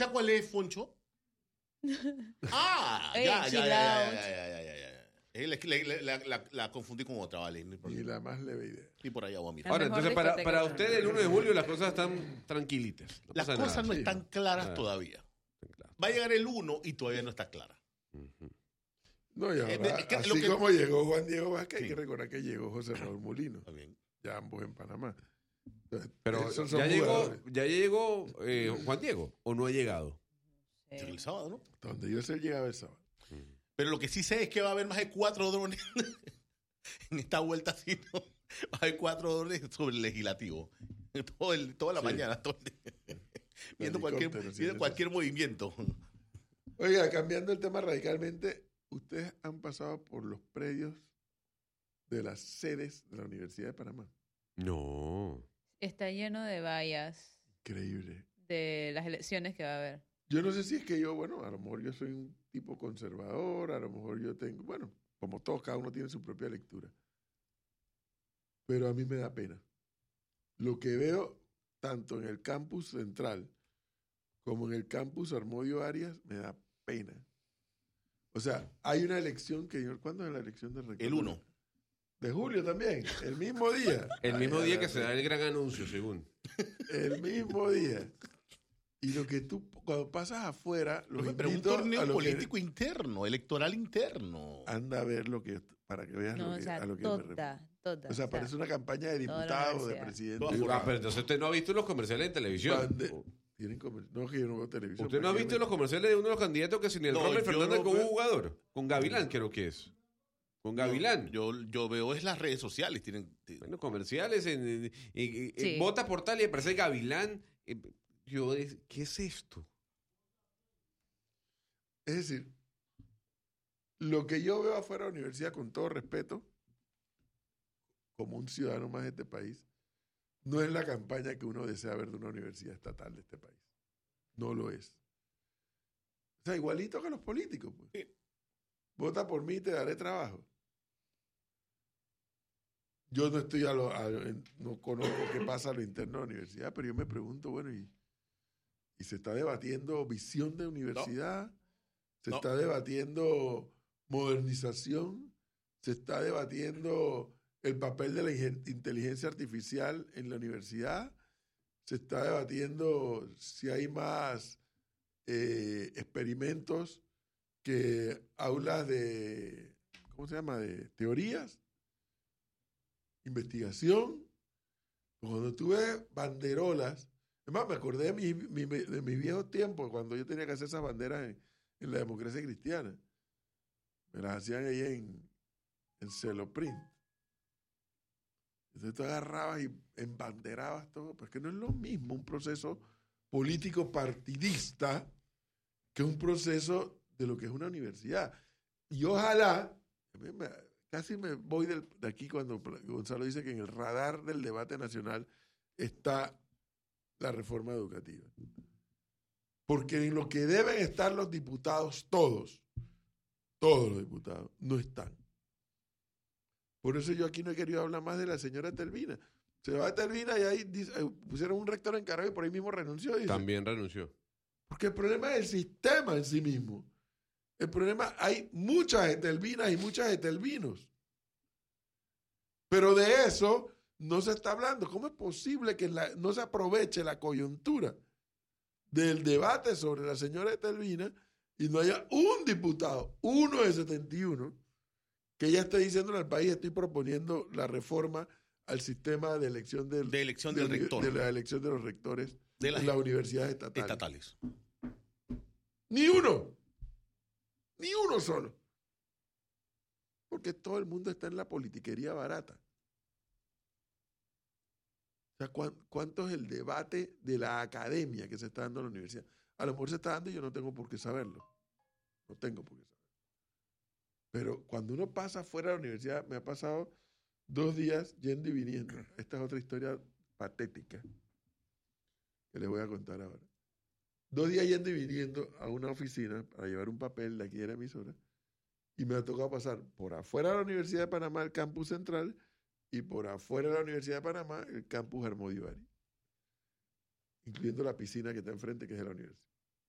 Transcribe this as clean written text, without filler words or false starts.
¿Esa cuál es, Foncho? Ah, Oye, ya. chill out. La confundí con otra, vale. No hay Y problema. la más leve idea. Y por allá voy a mirar. La Ahora, mejor entonces, discoteca para del usted mundo. el 1 de julio las cosas están tranquilitas. No Las pasa cosas nada. no Sí. están claras Ah. todavía. Claro. Va a llegar el 1 y todavía no está clara. Ujú. No, y ahora, es que así lo que- como llegó Juan Diego Vázquez, hay Sí. que recordar que llegó José Raúl Molino, Está bien. ya ambos en Panamá. Entonces, Pero esos son ya llegó, jugadores. Juan Diego, ¿o no ha llegado? Es el sábado, ¿no? Hasta donde yo sé, llegaba el sábado. Pero lo que sí sé es que va a haber más de 4 drones en esta vuelta, si no, va a haber 4 drones sobre el legislativo. Toda la Sí. mañana, viendo Helicópteros, sí, cualquier movimiento. Oiga, cambiando el tema radicalmente, ustedes han pasado por los predios de las sedes de la Universidad de Panamá. No. Está lleno de vallas Increíble. de las elecciones que va a haber. Yo no sé si es que yo, bueno, a lo mejor yo soy un tipo conservador, a lo mejor yo tengo, bueno, como todos, cada uno tiene su propia lectura. Pero a mí me da pena. Lo que veo tanto en el campus central como en el campus Armodio Arias me da pena. O sea, hay una elección que, ¿cuándo es la elección de rector? El 1. De julio también, el mismo día. El mismo Ay, día a que la se da el gran anuncio, según. El mismo día. Y lo que tú, cuando pasas afuera, los Pero un invito torneo a lo que- político interno, electoral interno. anda a ver lo que, para que veas No, lo o que, sea, a lo que me refiero. toda. O sea, parece una campaña de toda la diputados, de universidad. presidentes. Toda Pero entonces usted no ha visto los comerciales de televisión. Tienen no, que yo no veo televisión. ¿Usted no ha porque visto yo los comerciales de uno de los candidatos que sin el No, Robert yo Fernández no como veo- jugador? Con Gavilán, creo que es. Con Gavilán. Yo veo es las redes sociales. Bueno, comerciales Sí. Bota Portal y aparece Gavilán. ¿Qué es esto? Es decir, lo que yo veo afuera de la universidad, con todo respeto, como un ciudadano más de este país, no es la campaña que uno desea ver de una universidad estatal de este país. No lo es. O sea, igualito que los políticos. Pues. Sí. Vota por mí y te daré trabajo. Yo no estoy no conozco qué pasa a lo interno de la universidad, pero yo me pregunto, bueno, y se está debatiendo visión de universidad, se No. está debatiendo modernización, se está debatiendo el papel de la inteligencia artificial en la universidad, se está debatiendo si hay más experimentos que aulas de, ¿cómo se llama?, de teorías, investigación. Cuando tú ves banderolas, es más, me acordé de mis viejos tiempos, cuando yo tenía que hacer esas banderas en la democracia cristiana. Me las hacían ahí en Celoprint. Entonces tú agarrabas y embanderabas todo, porque no es lo mismo un proceso político partidista que un proceso de lo que es una universidad. Y ojalá, casi me voy de aquí cuando Gonzalo dice que en el radar del debate nacional está la reforma educativa. Porque en lo que deben estar los diputados, todos los diputados, no están. Por eso yo aquí no he querido hablar más de la señora Telvina. Se va a Telvina y ahí pusieron un rector encargado y por ahí mismo renunció. Dice. También renunció. Porque el problema es el sistema en sí mismo. El problema, hay muchas Etelvinas y muchas Etelvinos. Pero de eso no se está hablando. ¿Cómo es posible que no se aproveche la coyuntura del debate sobre la señora Etelvina y no haya un diputado, uno de 71, que ya esté diciéndole al país, estoy proponiendo la reforma al sistema de elección del rector. de la elección de los rectores De las universidades estatales. estatales. Ni uno solo. Porque todo el mundo está en la politiquería barata. O sea, ¿cuánto es el debate de la academia que se está dando en la universidad? A lo mejor se está dando y yo no tengo por qué saberlo. No tengo por qué saberlo. Pero cuando uno pasa fuera de la universidad, me ha pasado 2 días yendo y viniendo. Esta es otra historia patética que les voy a contar ahora. 2 días yendo y viniendo a una oficina para llevar un papel de aquí de la emisora y me ha tocado pasar por afuera de la Universidad de Panamá, el campus central, y por afuera de la Universidad de Panamá, el campus Armodio Ari, incluyendo la piscina que está enfrente, que es de la universidad.